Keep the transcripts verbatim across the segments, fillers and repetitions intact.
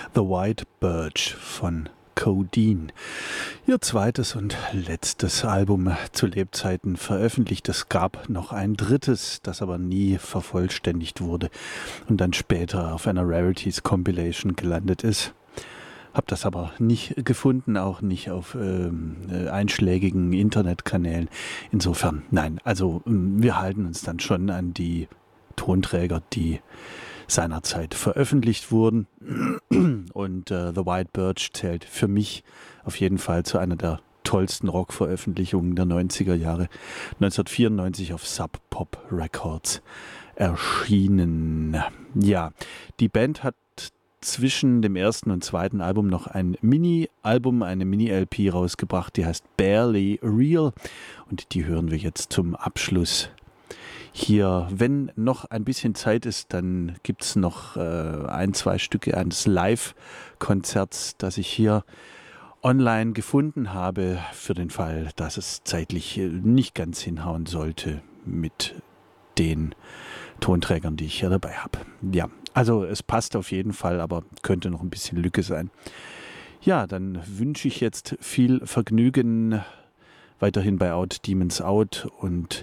The White Birch von Codeine. Ihr zweites und letztes Album zu Lebzeiten veröffentlicht. Es gab noch ein drittes, das aber nie vervollständigt wurde und dann später auf einer Rarities Compilation gelandet ist. Hab das aber nicht gefunden, auch nicht auf ähm, äh, einschlägigen Internetkanälen. Insofern, nein, also ähm, wir halten uns dann schon an die Tonträger, die seinerzeit veröffentlicht wurden. Und äh, The White Birch zählt für mich auf jeden Fall zu einer der tollsten Rock-Veröffentlichungen der neunziger Jahre. neunzehnhundertvierundneunzig auf Sub Pop Records erschienen. Ja, die Band hat zwischen dem ersten und zweiten Album noch ein Mini-Album, eine Mini-L P rausgebracht, die heißt Barely Real und die hören wir jetzt zum Abschluss hier. Wenn noch ein bisschen Zeit ist, dann gibt es noch äh, ein, zwei Stücke eines Live-Konzerts, das ich hier online gefunden habe, für den Fall, dass es zeitlich nicht ganz hinhauen sollte mit den Tonträgern, die ich hier dabei habe. Ja, also es passt auf jeden Fall, aber könnte noch ein bisschen Lücke sein. Ja, dann wünsche ich jetzt viel Vergnügen weiterhin bei Out Demons Out und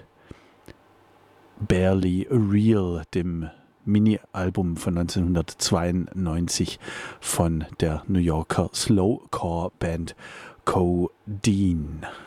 Barely Real, dem Mini-Album von neunzehnhundertzweiundneunzig von der New Yorker Slowcore-Band Codeine.